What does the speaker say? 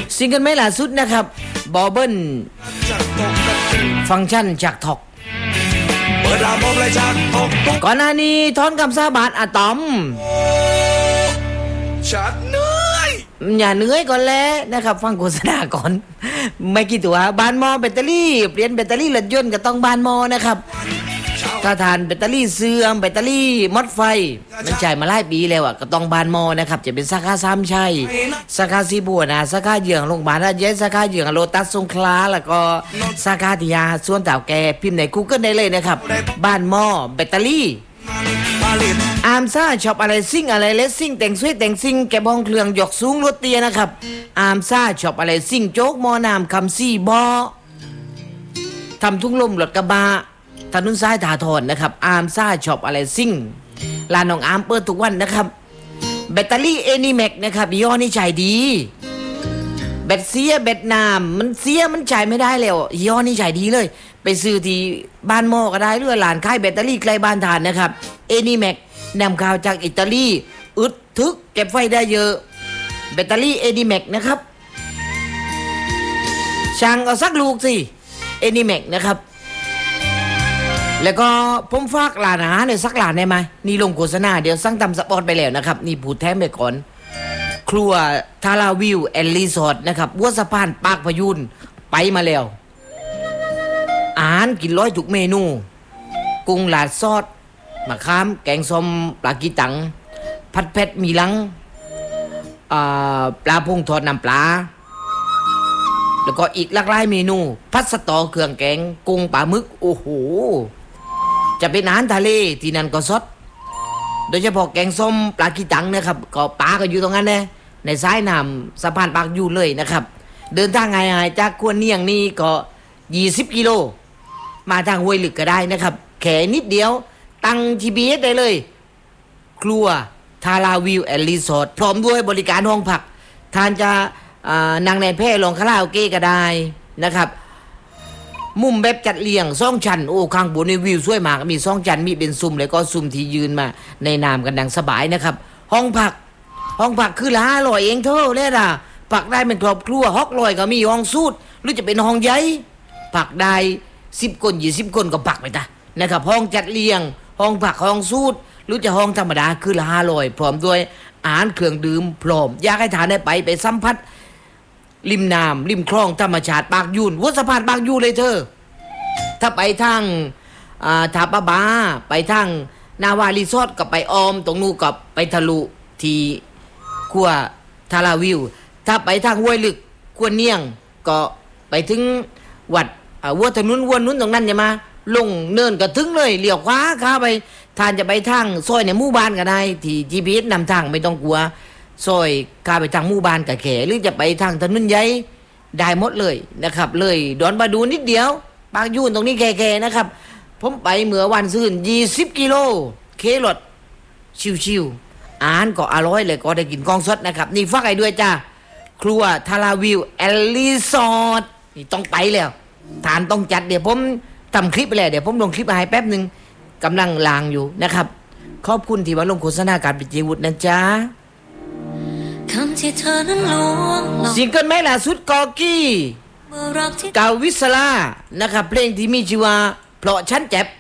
ซิงเกิลไม่ล่าสุดนะครับบอเบิ้ลฟังก์ชันจากท็อกก่อนหน้านี้ทอนคำสาบานอะตอมชักเหนื่อยอย่าเหนื่อยก่อนแล้วนะครับฟังโฆษณาก่อนไม่กี่ตัวบานมอแบตเตอรี่เปลี่ยนแบตเตอรี่รถยนต์ก็ต้องบานมอนะครับถ้าทานแบตเตอรี่เสื่อมแบตเตอรี่มดไฟมันใช้มาหลายปีแล้วอ่ะก็ต้องบานมอนะครับจะเป็นสาขาซ้ำชัยสาขาสีบัวนะสาขาเหยื่อโรงพยาบาลราชสาขาเหยื่อโลตัสสงขลาแล้วก็สาขาทิยาส่วนเต่าแกพิมพ์ใน Google ได้เลยนะครับบ้านมอแบตเตอรี่อาร์มซ่าช็อปอะไรซิ่งอะไรเลสซิ่งแต่งสวยแต่งซิ่งแกบห้องเครื่องหยกสูงรถเตียนะครับอาร์มซ่าช็อปอะไรซิ่งโจ๊กมอนามคำซี่บอทำทุ่งลมรถกระบะถนนซ้ายถาทอนนะครับอาร์มซ่าช็อปอะไรซิ่งลานน้องอาร์มเปิดทุกวันนะครับแบตเตอรี่เอนิแม็กนะครับยี่ห้อนี้ใช้ดีแบตเสียแบตน้ำมันเสียมันใช้ไม่ได้แล้วยี่ห้อนี้ใช้ดีเลยไปซื้อที่บ้านหม้อก็ได้หรือร้านขายแบตเตอรี่ใกล้บ้านทานนะครับเอนิแม็กนำเข้าจากอิตาลีอึดทึกเก็บไฟได้เยอะแบตเตอรี่เอนิแม็กนะครับช่างเอาสักลูกสิเอนิแม็กนะครับแล้วก็ผมฝากร้านอาหารเนี่ยสักร้านได้ไหมนี่ลงโฆษณาเดี๋ยวสั่งตำสปอร์ตไปแล้วนะครับนี่พูดแท้ไปก่อนครัวทาราวิวแอนด์รีสอร์ทนะครับวัวสะพานปากพยูนไปมาแล้วอาหารกินร้อยทุกเมนูกุ้งลาดซอสมะขามแกงส้มปลากีตังผัดเผ็ดมีลังปลาพงทอดน้ำปลาแล้วก็อีกหลากหลายเมนูพัดสตอเครื่องแกงกุ้งปลาหมึกโอ้โหจะเป็นอาหารทะเลที่นั่นก็สดโดยเฉพาะแกงส้มปลากีตังนะครับก็ปลาก็อยู่ตรงนั้นนะในซ้ายน้ำสะพานปากยูเลยนะครับเดินทางง่ายๆจากควนเนียงนี่ก็20 กิโลมาทางห้วยลึกก็ได้นะครับแค่นิดเดียวตั้ง GPS ได้เลยครัวทาราวิวแอนด์รีสอร์ทพร้อมด้วยบริการห้องพักทานจะนั่งในแพร่ลงคาราโอเกะก็ได้นะครับมุมแบบจัดเรียงซ่องชั้นโอ้ข้างบนในวิวสวยมากมีซ่องชั้นมีเป็นซุ่มแล้วก็ซุ่มที่ยืนมาในน้ำกันดังสบายนะครับห้องพักคือละ500เองเท่าเลยล่ะพักได้เป็นครอบครัว600ก็มีห้องสูตรหรือจะเป็นห้องใหญ่พักได้10 คน20 คนก็พักไปตานะครับห้องจัดเรียงห้องพักห้องสูตรหรือจะห้องธรรมดาคือละ500พร้อมด้วยอาหารเครื่องดื่มพร้อมอยากให้ทานได้ไปสัมผัสริมน้ำริมคลองธรรมชาติปากยูนวัดสะพานปากยูนเลยเธอถ้าไปทางทาปะบาไปทางนาวารีสอร์ทกับไปออมตรงนู้นกับไปทะลุที่กัวทาราวิวถ้าไปทางห้วยลึกกัวเนียงก็ไปถึงวัดวัวถนนวัวนุ้นตรงนั้นจะมาลงเนินก็ถึงเลยเลี้ยวขวาข้าไปทานจะไปทางซอยในหมู่บ้านก็ได้ที่ GPS นำทางไม่ต้องกลัวซอยข้าไปทางหมู่บ้านกับแขหรือจะไปทางถนนใหญ่ได้หมดเลยนะครับเลยดอนบาดูนิดเดียวปากยูนตรงนี้แก่ๆนะครับผมไปเมื่อวันซื่น20 กิโลเครถชิวๆอาหารก็อร่อยเลยก็ได้กินกองสดนะครับนี่ฝากไอ้ด้วยจ้าครัวทาราวิวแอนด์รีสอร์ทนี่ต้องไปแล้วทานต้องจัดเดี๋ยวผมทำคลิปไปแล้วเดี๋ยวผมลงคลิปมาให้แป๊บนึงกำลังลางอยู่นะครับขอบคุณที่มาลงโฆษณาการปิจิวุฒินะจ๊ะซิงเกิลใหม่ล่าสุดกอกี้กาวิสลานะครับเพลงที่มีชื่อว่าเพราะฉันเจ็บ